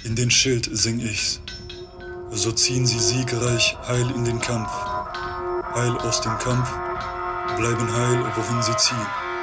In den Schild sing ich's. So ziehen sie siegreich heil in den Kampf. Heil aus dem Kampf, bleiben heil, wohin sie ziehen.